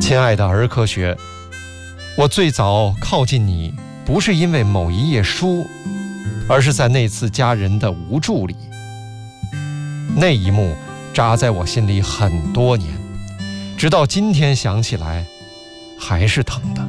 亲爱的儿科学，我最早靠近你，不是因为某一页书，而是在那次家人的无助里。那一幕扎在我心里很多年，直到今天想起来还是疼的。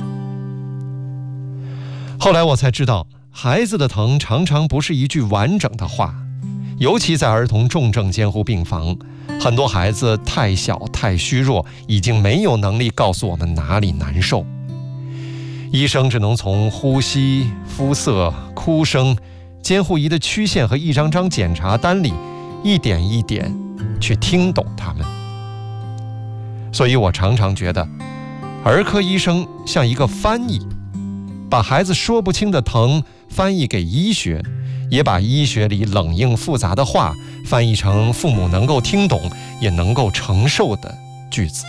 后来我才知道，孩子的疼常常不是一句完整的话，尤其在儿童重症监护病房，很多孩子太小太虚弱，已经没有能力告诉我们哪里难受。医生只能从呼吸、肤色、哭声、监护仪的曲线和一张张检查单里一点一点去听懂他们。所以我常常觉得，儿科医生像一个翻译，把孩子说不清的疼翻译给医学，也把医学里冷硬复杂的话翻译成父母能够听懂也能够承受的句子。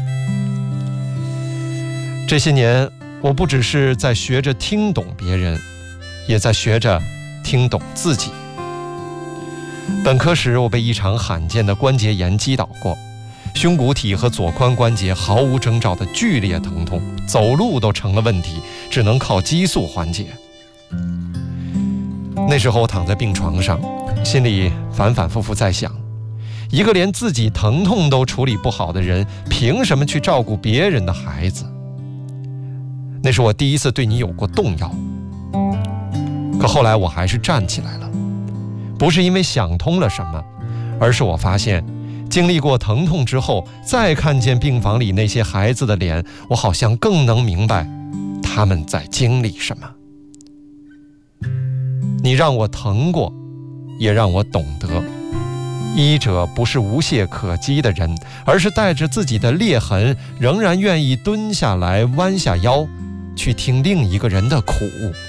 这些年，我不只是在学着听懂别人，也在学着听懂自己。本科时，我被一场罕见的关节炎击倒过，胸骨体和左髋关节毫无征兆的剧烈疼痛，走路都成了问题，只能靠激素缓解。那时候我躺在病床上，心里反反复复在想，一个连自己疼痛都处理不好的人，凭什么去照顾别人的孩子？那是我第一次对你有过动摇。可后来我还是站起来了，不是因为想通了什么，而是我发现经历过疼痛之后，再看见病房里那些孩子的脸，我好像更能明白他们在经历什么。你让我疼过，也让我懂得，医者不是无懈可击的人，而是带着自己的裂痕，仍然愿意蹲下来弯下腰去听另一个人的苦。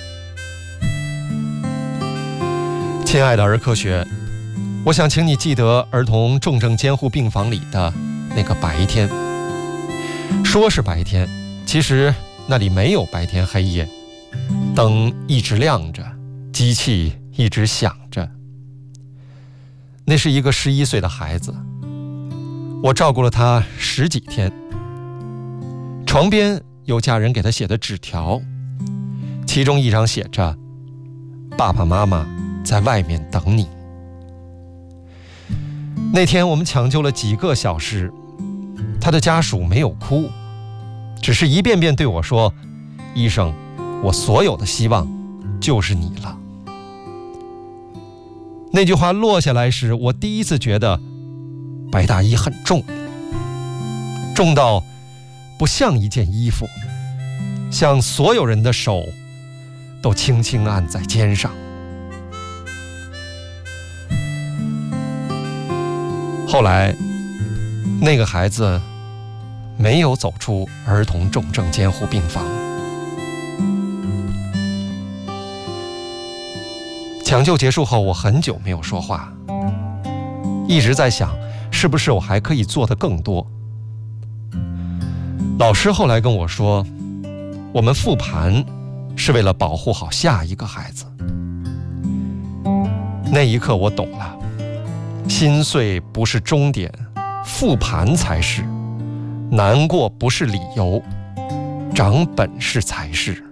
亲爱的儿科学，我想请你记得儿童重症监护病房里的那个白天。说是白天，其实那里没有白天黑夜，灯一直亮着，机器一直响着。那是一个11岁的孩子，我照顾了他10几天。床边有家人给他写的纸条，其中一张写着：爸爸妈妈在外面等你。那天我们抢救了几个小时，他的家属没有哭，只是一遍遍对我说：医生，我所有的希望就是你了。那句话落下来时，我第一次觉得白大衣很重，重到不像一件衣服，像所有人的手都轻轻按在肩上。后来那个孩子没有走出儿童重症监护病房。抢救结束后，我很久没有说话，一直在想，是不是我还可以做得更多。老师后来跟我说，我们复盘是为了保护好下一个孩子。那一刻我懂了，心碎不是终点，复盘才是；难过不是理由，长本事才是。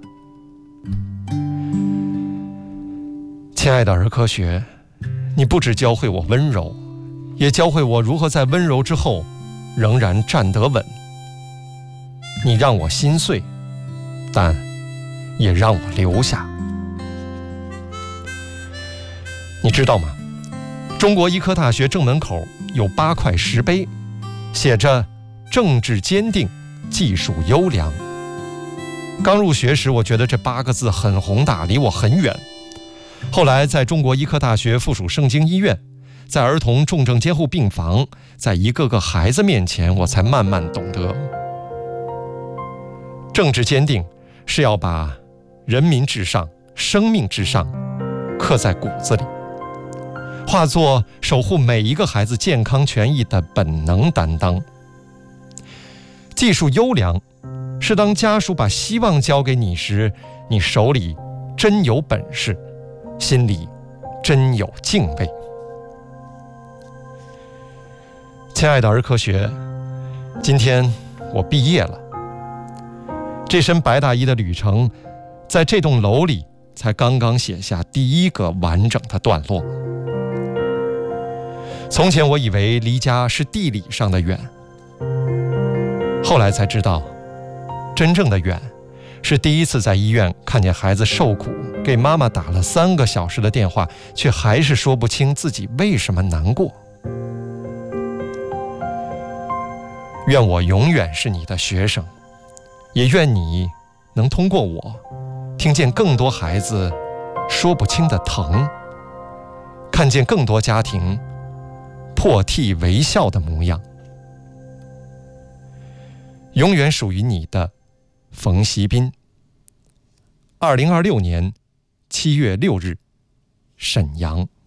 亲爱的儿科学，你不只教会我温柔，也教会我如何在温柔之后仍然站得稳。你让我心碎，但也让我留下。你知道吗？中国医科大学正门口有8块石碑，写着政治坚定，技术优良。刚入学时，我觉得这8个字很宏大，离我很远。后来在中国医科大学附属圣经医院，在儿童重症监护病房，在一个个孩子面前，我才慢慢懂得，政治坚定是要把人民至上、生命至上刻在骨子里，化作守护每一个孩子健康权益的本能担当。技术优良是当家属把希望交给你时，你手里真有本事，心里真有敬畏。亲爱的儿科学，今天我毕业了， 这身白大衣的旅程，在这栋楼里才刚刚写下第一个完整的段落。从前我以为离家是地理上的远，后来才知道，真正的远是第一次在医院看见孩子受苦，给妈妈打了3个小时的电话，却还是说不清自己为什么难过。愿我永远是你的学生，也愿你能通过我听见更多孩子说不清的疼，看见更多家庭破涕为笑的模样。永远属于你的冯锡斌。2026年7月6日，沈阳。